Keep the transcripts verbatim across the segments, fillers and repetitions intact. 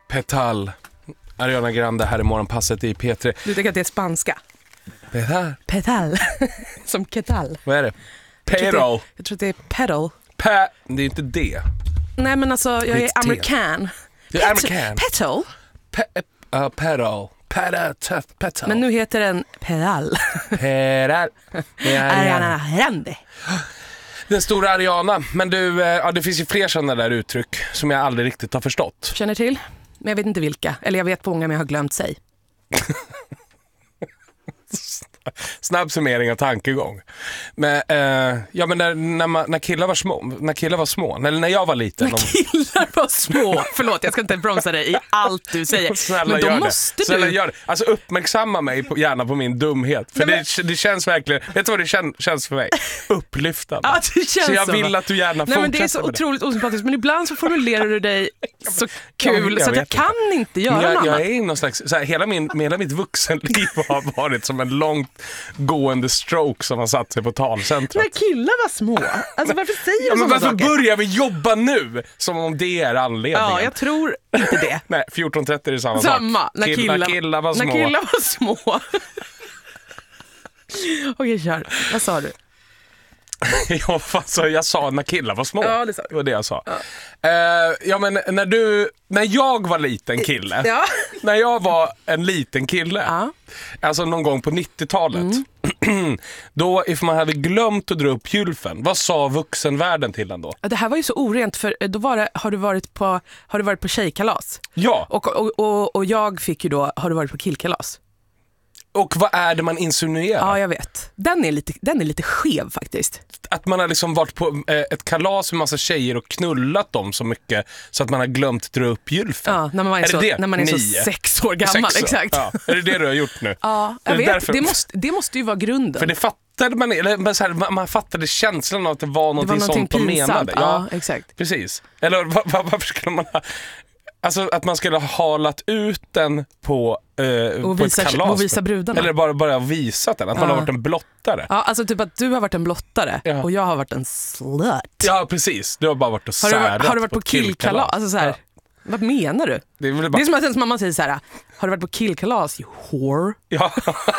Petal. Ariana Grande här i morgonpasset i P tre. Du tycker att det är spanska? Petal. Petal. Som ketal. Vad är det? Jag tror Pedal. att det, jag tror att det är pedal. Pe- det är inte det. Nej men alltså, jag är Lite amerikan. Du är amerikan. Petal? Pe- uh, pedal. Pedal. Tough petal. Men nu heter den pedal. Pedal. Ariana Grande. Den stora Ariana. Men du, eh, ja, det finns ju fler sådana där uttryck som jag aldrig riktigt har förstått. Känner till? Men jag vet inte vilka. Eller jag vet på många men jag har glömt sig. Snabb summering av tankegång. Men, eh, ja, men när, när, man, när killar var små, när killar var små, eller när jag var liten. När killar var små. Förlåt, jag ska inte bromsa dig i allt du säger. Snälla, men då gör måste det. Snälla, du... gör det. Alltså uppmärksamma mig på, gärna på min dumhet. För Nej, men... det, det känns verkligen, vet du vad det kän, känns för mig? Upplyftande. Ja, det känns så jag så, vill va? att du gärna Nej, men det är så med otroligt osympatiskt. Men ibland så formulerar du dig så kul Ja, jag så att jag vet kan inte, inte göra jag, något jag annat. är i någon slags, så här, hela, min, hela mitt vuxenliv har varit som en långt gående stroke som har satt sig på talcentret. När killar var små. Alltså varför säger du Ja, men sådana varför saker? börjar vi jobba nu? Som om det är anledningen. Ja, jag tror inte det. Nej, fjorton trettio är det samma, Samma, sak. när killar, killar, killar var små. När killar var små. Okej, kör. Vad sa du? Ja, alltså, jag sa när killar var små. Ja, det sa du. Det var det jag sa. Ja. Uh, ja, men när du, när jag var liten kille, Ja. när jag var en liten kille, Ja. alltså någon gång på nittiotalet, mm. då if man hade glömt att dra upp gylfen, vad sa vuxenvärlden till den då? Det här var ju så orent för då var det, har du varit på, har du varit på tjejkalas? Ja. Och, och, och, och jag fick ju då, har du varit på killkalas? Och vad är det man insinuerar? Ja, jag vet. Den är lite, den är lite skev faktiskt. Att man har liksom varit på eh, ett kalas med massa tjejer och knullat dem så mycket så att man har glömt dra upp gylfen. Ja, när man är, är så, det när man är Nio? så sex år gammal. Sex år. Exakt. Ja. Är det det du har gjort nu? Ja, jag det vet. därför... Det, måste, det måste ju vara grunden. För det fattade man, eller men så här, man, man fattade känslan av att det var någonting, det var någonting sånt de pinsamt. menade. Ja, ja, exakt. Precis. Eller var, var, varför skulle man ha... Alltså att man skulle ha halat ut den på, eh, och på visa, ett kalas. och visa brudarna. Eller bara, bara visat den, att Ja. man har varit en blottare. Ja, alltså typ att du har varit en blottare Ja. och jag har varit en slut. Ja, precis. Du har bara varit och Har du, särat har du varit på, ett killkalas? Alltså så här, Ja. vad menar du? Det är väl Det bara... är som att ens mamma säger så här: har du varit på killkalas, you whore? Ja.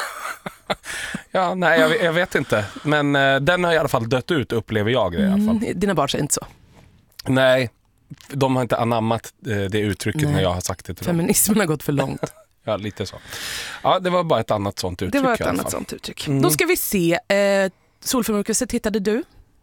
Ja, nej, jag, jag vet inte. Men eh, den har i alla fall dött ut, upplever jag det i alla fall. Mm, dina barn säger inte så. Nej, de har inte anammat eh, det uttrycket Nej. när jag har sagt det till dem. Feminismen har gått för långt. Ja, lite så. Ja, det var bara ett annat sånt uttryck. Det var ett i alla annat fall. sånt uttryck. Mm. Då ska vi se. Eh, Solförmörkelse, tittade du?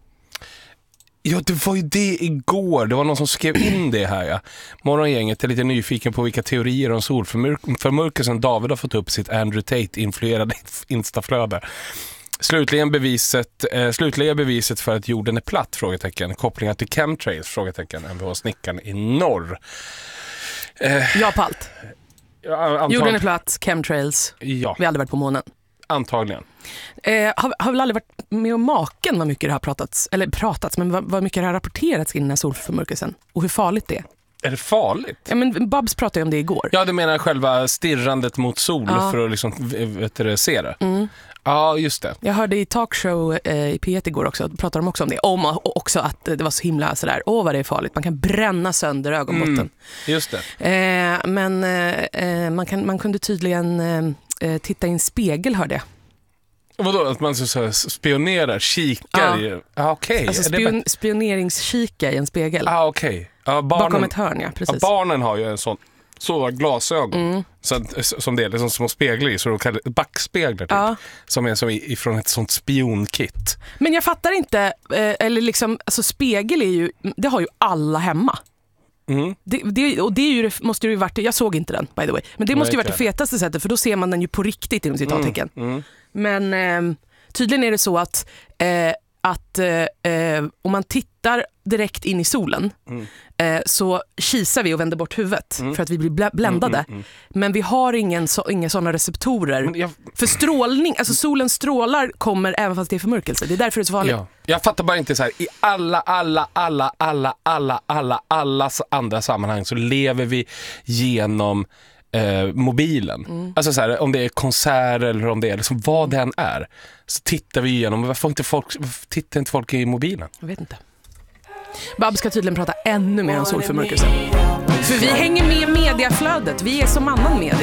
Ja, det var ju det igår. Det var någon som skrev in det här. Ja. Morgongänget är lite nyfiken på vilka teorier om solförmörkelsen David har fått upp i sitt Andrew Tate-influerade instaflöde. Slutligen beviset, eh, slutliga beviset för att jorden är platt, frågetecken. Kopplingar till chemtrails, frågetecken. M V H-snickaren i norr. Eh, Ja, på allt. ja, antag- Jorden är platt, chemtrails. Ja, Vi har aldrig varit på månen. antagligen. Eh, har, har väl aldrig varit med om maken vad mycket det har pratats, eller pratats, men vad, vad mycket det har rapporterats i den här solförmörkelsen och hur farligt det är. Är det farligt? Ja, men Babs pratade ju om det igår. Ja, du menar själva stirrandet mot sol Ja. för att liksom, vet du, se det? Mm. Ja, just det. Jag hörde i talkshow eh, i P ett igår också, pratade de också om det. Om och också att det var så himla sådär, åh vad det är farligt, man kan bränna sönder ögonbotten. Mm, just det. Eh, men eh, man, kan, man kunde tydligen eh, titta i en spegel, hörde jag. Vadå, att man så, så spionerar, kikar? Ja. i- Ah, okej. Alltså Är det spion, bättre? spioneringskika i en spegel. Ah, okej. Ja, barnen, Bakom ett hörn, ja, ja, precis. barnen har ju en sån sådana glasögon Mm. så att, som det är liksom små speglar i, så de kallar det backspeglar typ, Ja. som är som ifrån ett sånt spionkit. Men jag fattar inte, eh, eller liksom, alltså spegel är ju, det har ju alla hemma. Mm. Det, det, och det är ju, måste ju varit, jag såg inte den by the way, men det Nej, måste ju inte varit det fetaste sättet, för då ser man den ju på riktigt inom citattecken. Mm. Mm. Men eh, tydligen är det så att, eh, att eh, om man tittar direkt in i solen Mm. eh, så kisar vi och vänder bort huvudet Mm. för att vi blir blä- bländade. Mm, mm, mm. Men vi har ingen så, inga sådana receptorer. Men jag, För strålning, alltså solens strålar kommer även fast det är förmörkelse. Det är därför det är så farligt. ja. Jag fattar bara inte så här, i alla, alla, alla, alla, alla, alla, alla andra sammanhang så lever vi genom eh, mobilen. Mm. Alltså så här, om det är konserter eller om det är liksom vad det än är, så tittar vi igenom. Varför inte folk, varför tittar inte folk i mobilen? Jag vet inte. Babs ska tydligen prata ännu mer om solförmörkelse. För vi hänger med i mediaflödet. Vi är som annan media.